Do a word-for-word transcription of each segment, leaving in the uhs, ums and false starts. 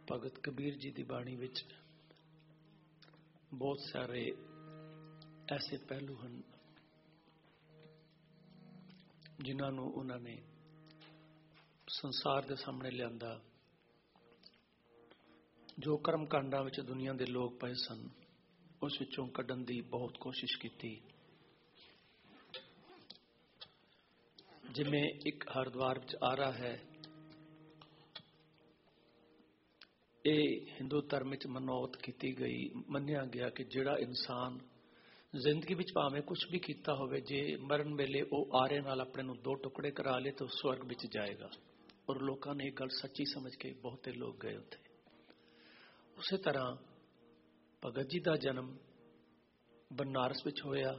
ਭਗਤ ਕਬੀਰ ਜੀ ਦੀ ਬਾਣੀ ਵਿੱਚ ਬਹੁਤ ਸਾਰੇ ਐਸੇ ਪਹਿਲੂ ਹਨ ਜਿਨ੍ਹਾਂ ਨੂੰ ਉਹਨਾਂ ਨੇ ਸੰਸਾਰ ਦੇ ਸਾਹਮਣੇ ਲਿਆਂਦਾ। ਜੋ ਕਰਮ ਕਾਂਡਾਂ ਵਿੱਚ ਦੁਨੀਆ ਦੇ ਲੋਕ ਪਏ ਸਨ ਉਸ ਵਿੱਚੋਂ ਕੱਢਣ ਦੀ ਬਹੁਤ ਕੋਸ਼ਿਸ਼ ਕੀਤੀ। ਜਿਵੇਂ ਇੱਕ ਹਰਿਦੁਆਰ ਵਿੱਚ ਆ ਰਹਾ ਹੈ, ਇਹ ਹਿੰਦੂ ਧਰਮ ਵਿੱਚ ਮਨੌਤ ਕੀਤੀ ਗਈ, ਮੰਨਿਆ ਗਿਆ ਕਿ ਜਿਹੜਾ ਇਨਸਾਨ ਜ਼ਿੰਦਗੀ ਵਿੱਚ ਭਾਵੇਂ ਕੁਝ ਵੀ ਕੀਤਾ ਹੋਵੇ, ਜੇ ਮਰਨ ਵੇਲੇ ਉਹ ਆਰੇ ਨਾਲ ਆਪਣੇ ਨੂੰ ਦੋ ਟੁਕੜੇ ਕਰਾ ਲੇ ਤਾਂ ਸਵਰਗ ਵਿੱਚ ਜਾਏਗਾ। ਔਰ ਲੋਕਾਂ ਨੇ ਇਹ ਗੱਲ ਸੱਚੀ ਸਮਝ ਕੇ ਬਹੁਤੇ ਲੋਕ ਗਏ ਉੱਥੇ। ਉਸੇ ਤਰ੍ਹਾਂ ਭਗਤ ਜੀ ਦਾ ਜਨਮ ਬਨਾਰਸ ਵਿੱਚ ਹੋਇਆ,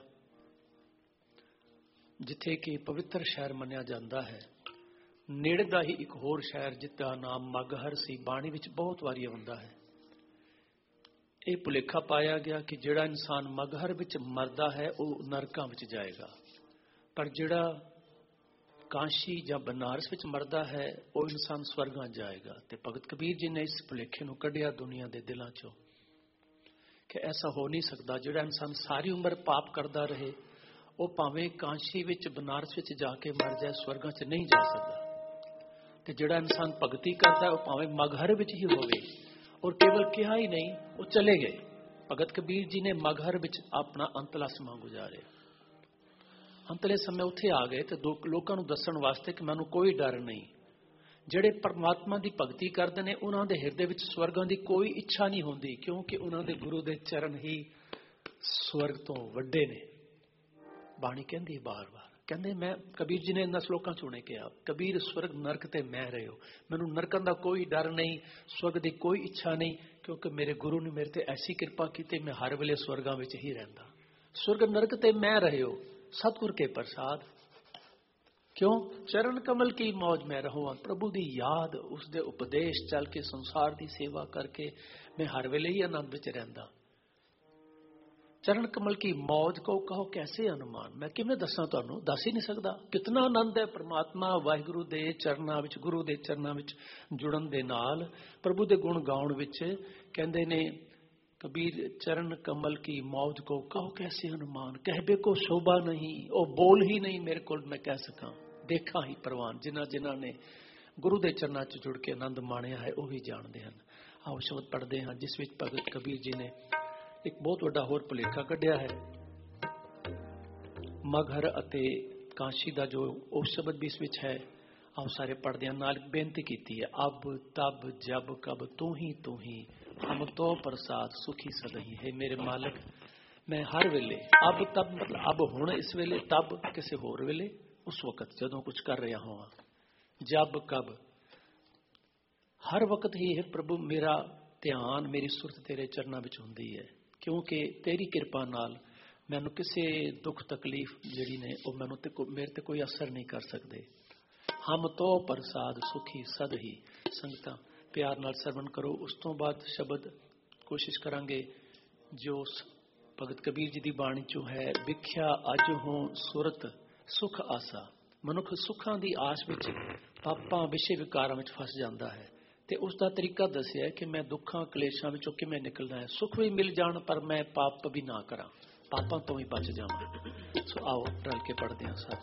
ਜਿੱਥੇ ਕਿ ਪਵਿੱਤਰ ਸ਼ਹਿਰ ਮੰਨਿਆ ਜਾਂਦਾ ਹੈ। ਨੇੜੇ ਦਾ ਹੀ ਇੱਕ ਹੋਰ ਸ਼ਹਿਰ ਜਿਸਦਾ ਨਾਮ ਮਗਹਰ ਸੀ, ਬਾਣੀ ਵਿੱਚ ਬਹੁਤ ਵਾਰੀ ਆਉਂਦਾ ਹੈ। ਇਹ ਭੁਲੇਖਾ ਪਾਇਆ ਗਿਆ ਕਿ ਜਿਹੜਾ ਇਨਸਾਨ ਮਗਹਰ ਵਿੱਚ ਮਰਦਾ ਹੈ ਉਹ ਨਰਕਾਂ ਵਿੱਚ ਜਾਏਗਾ, ਪਰ ਜਿਹੜਾ ਕਾਸ਼ੀ ਜਾਂ ਬਨਾਰਸ ਵਿੱਚ ਮਰਦਾ ਹੈ ਉਹ ਇਨਸਾਨ ਸਵਰਗਾਂ ਜਾਏਗਾ। ਤੇ ਭਗਤ ਕਬੀਰ ਜੀ ਨੇ ਇਸ ਭੁਲੇਖੇ ਨੂੰ ਕੱਢਿਆ ਦੁਨੀਆ ਦੇ ਦਿਲਾਂ ਚੋਂ ਕਿ ਐਸਾ ਹੋ ਨਹੀਂ ਸਕਦਾ। ਜਿਹੜਾ ਇਨਸਾਨ ਸਾਰੀ ਉਮਰ ਪਾਪ ਕਰਦਾ ਰਹੇ ਉਹ ਭਾਵੇਂ ਕਾਸ਼ੀ ਵਿੱਚ ਬਨਾਰਸ ਵਿੱਚ ਜਾ ਕੇ ਮਰ ਜਾਏ, ਸਵਰਗਾਂ 'ਚ ਨਹੀਂ ਜਾ ਸਕਦਾ। ਤੇ ਜਿਹੜਾ ਇਨਸਾਨ ਭਗਤੀ ਕਰਦਾ ਉਹ ਭਾਵੇਂ ਮਗਹਰ ਵਿੱਚ ਹੀ ਹੋਵੇ। ਔਰ ਕੇਵਲ ਕਿਹਾ ਹੀ ਨਹੀਂ, ਉਹ ਚਲੇ ਗਏ। ਭਗਤ ਕਬੀਰ ਜੀ ਨੇ ਮਗਹਰ ਵਿੱਚ ਆਪਣਾ ਅੰਤਲਾ ਸਮਾਂ ਗੁਜ਼ਾਰਿਆ। ਅੰਤਲੇ ਸਮੇਂ ਉੱਥੇ ਆ ਗਏ ਤੇ ਲੋਕਾਂ ਨੂੰ ਦੱਸਣ ਵਾਸਤੇ ਕਿ ਮੈਨੂੰ ਕੋਈ ਡਰ ਨਹੀਂ। ਜਿਹੜੇ ਪਰਮਾਤਮਾ ਦੀ ਭਗਤੀ ਕਰਦੇ ਨੇ ਉਹਨਾਂ ਦੇ ਹਿਰਦੇ ਵਿੱਚ ਸਵਰਗਾਂ ਦੀ ਕੋਈ ਇੱਛਾ ਨਹੀਂ ਹੁੰਦੀ, ਕਿਉਂਕਿ ਉਹਨਾਂ ਦੇ ਗੁਰੂ ਦੇ ਚਰਨ ਹੀ ਸਵਰਗ ਤੋਂ ਵੱਡੇ ਨੇ। ਬਾਣੀ ਕਹਿੰਦੀ ਬਾਰ-ਬਾਰ, ਕਹਿੰਦੇ ਮੈਂ ਕਬੀਰ ਜੀ ਨੇ ਇਹਨਾਂ ਸ਼ਲੋਕਾਂ ਚੋਂ ਨੇ ਕਿਹਾ, ਕਬੀਰ ਸਵਰਗ ਨਰਕ ਤੇ ਮੈਂ ਰਹੇ ਹੋ, ਮੈਨੂੰ ਨਰਕਾਂ ਦਾ ਕੋਈ ਡਰ ਨਹੀਂ, ਸਵਰਗ ਦੀ ਕੋਈ ਇੱਛਾ ਨਹੀਂ, ਕਿਉਂਕਿ ਮੇਰੇ ਗੁਰੂ ਨੇ ਮੇਰੇ ਤੇ ਐਸੀ ਕਿਰਪਾ ਕੀਤੀ, ਮੈਂ ਹਰ ਵੇਲੇ ਸਵਰਗਾਂ ਵਿੱਚ ਹੀ ਰਹਿੰਦਾ। ਸਵਰਗ ਨਰਕ ਤੇ ਮੈਂ ਰਹੇ ਹੋ, ਸਤਿਗੁਰ ਕੇ ਪ੍ਰਸਾਦ। ਕਿਉਂ? ਚਰਨ ਕਮਲ ਕੀ ਮੌਜ ਮੈਂ ਰਹੂੰ। ਪ੍ਰਭੂ ਦੀ ਯਾਦ, ਉਸਦੇ ਉਪਦੇਸ਼ ਚੱਲ ਕੇ, ਸੰਸਾਰ ਦੀ ਸੇਵਾ ਕਰਕੇ ਮੈਂ ਹਰ ਵੇਲੇ ਹੀ ਆਨੰਦ ਵਿੱਚ ਰਹਿੰਦਾ। ਚਰਨ ਕਮਲ ਕੀ ਮੌਜ ਕੋ ਕਹੋ ਕੈਸੇ ਅਨੁਮਾਨ। ਮੈਂ ਕਿਵੇਂ ਦੱਸਾਂ ਤੁਹਾਨੂੰ, ਦੱਸ ਹੀ ਨਹੀਂ ਸਕਦਾ ਕਿਤਨਾ ਆਨੰਦ ਹੈ ਪਰਮਾਤਮਾ ਵਾਹਿਗੁਰੂ ਦੇ ਚਰਨਾਂ ਵਿੱਚ, ਗੁਰੂ ਦੇ ਚਰਨਾਂ ਵਿੱਚ ਜੁੜਨ ਦੇ ਨਾਲ, ਪ੍ਰਭੂ ਦੇ ਗੁਣ ਗਾਉਣ ਵਿੱਚ। ਕਹਿੰਦੇ ਨੇ ਕਬੀਰ, ਚਰਨ ਕਮਲ ਕੀ ਮੌਜ ਕੋ ਕਹੋ ਕੈਸੇ ਅਨੁਮਾਨ, ਕਹਿਬੇ ਕੋ ਸ਼ੋਭਾ ਨਹੀਂ, ਉਹ ਬੋਲ ਹੀ ਨਹੀਂ ਮੇਰੇ ਕੋਲ ਮੈਂ ਕਹਿ ਸਕਾਂ। ਦੇਖਾਂ ਹੀ ਪ੍ਰਵਾਨ, ਜਿਨ੍ਹਾਂ ਜਿਨ੍ਹਾਂ ਨੇ ਗੁਰੂ ਦੇ ਚਰਨਾਂ 'ਚ ਜੁੜ ਕੇ ਆਨੰਦ ਮਾਣਿਆ ਹੈ ਉਹ ਵੀ ਜਾਣਦੇ ਹਨ। ਆਓ ਸ਼ਬਦ ਪੜ੍ਹਦੇ ਹਾਂ ਜਿਸ ਵਿੱਚ ਭਗਤ ਕਬੀਰ ਜੀ ਨੇ ਇੱਕ ਬਹੁਤ ਵੱਡਾ ਹੋਰ ਭੁਲੇਖਾ ਕੱਢਿਆ ਹੈ। ਮਗਹਰ ਅਤੇ ਕਾਸ਼ੀ ਦਾ ਜੋ ਉਹ ਸ਼ਬਦ ਵੀ ਇਸ ਵਿੱਚ ਹੈ, ਆਓ ਸਾਰੇ ਪੜ੍ਹਦੇ ਹਾਂ। ਨਾਲ ਬੇਨਤੀ ਕੀਤੀ ਹੈ, ਅਬ ਤਬ ਜਬ ਕਬ ਤੂੰ ਹੀ ਤੂੰ ਹੀ, ਹਮ ਤੋਂ ਪ੍ਰਸਾਦ ਸੁਖੀ ਸਦਹੀ। ਹੈ ਮੇਰੇ ਮਾਲਕ, ਮੈਂ ਹਰ ਵੇਲੇ, ਅਬ ਤਬ ਮਤਲਬ ਅਬ ਹੁਣ, ਇਸ ਵੇਲੇ, ਤਬ ਕਿਸੇ ਹੋਰ ਵੇਲੇ, ਉਸ ਵਕਤ ਜਦੋਂ ਕੁਝ ਕਰ ਰਿਹਾ ਹੋਵਾਂ, ਜਬ ਕਬ ਹਰ ਵਕਤ ਹੀ ਹੈ ਪ੍ਰਭੂ ਮੇਰਾ ਧਿਆਨ, ਮੇਰੀ ਸੁਰਤ ਤੇਰੇ ਚਰਨਾਂ ਵਿੱਚ ਹੁੰਦੀ ਹੈ, ਕਿਉਂਕਿ ਤੇਰੀ ਕਿਰਪਾ ਨਾਲ ਮੈਨੂੰ ਕਿਸੇ ਦੁੱਖ ਤਕਲੀਫ ਜਿਹੜੀ ਨੇ ਉਹ ਮੈਨੂੰ ਤੇ ਮੇਰੇ ਤੇ ਕੋਈ ਅਸਰ ਨਹੀਂ ਕਰ ਸਕਦੇ। ਹਮ ਤੋਂ ਪ੍ਰਸਾਦ ਸੁਖੀ ਸਦ ਹੀ। ਸੰਗਤਾਂ ਪਿਆਰ ਨਾਲ ਸਰਵਣ ਕਰੋ। ਉਸ ਤੋਂ ਬਾਅਦ ਸ਼ਬਦ ਕੋਸ਼ਿਸ਼ ਕਰਾਂਗੇ ਜੋ ਭਗਤ ਕਬੀਰ ਜੀ ਦੀ ਬਾਣੀ ਚੋਂ ਹੈ। ਵਿਖਿਆ ਅੱਜ ਹੋ ਸੁਰਤ ਸੁਖ ਆਸਾ। ਮਨੁੱਖ ਸੁੱਖਾਂ ਦੀ ਆਸ ਵਿੱਚ ਪਾਪਾਂ ਵਿਸ਼ੇ ਵਿਕਾਰਾਂ ਵਿੱਚ ਫਸ ਜਾਂਦਾ ਹੈ ਤੇ ਉਸ ਦਾ ਤਰੀਕਾ ਦੱਸਿਆ ਕਿ ਮੈਂ ਦੁੱਖਾਂ ਕਲੇਸ਼ਾਂ ਵਿੱਚੋਂ ਕਿਵੇਂ ਨਿਕਲਣਾ ਹੈ। ਸੁੱਖ ਵੀ ਮਿਲ ਜਾਣ ਪਰ ਮੈਂ ਪਾਪ ਵੀ ਨਾ ਕਰਾਂ, ਪਾਪਾਂ ਤੋਂ ਵੀ ਬਚ ਜਾਵਾਂ। ਸੋ ਆਓ ਰਲ ਕੇ ਪੜ੍ਹਦੇ ਹਾਂ।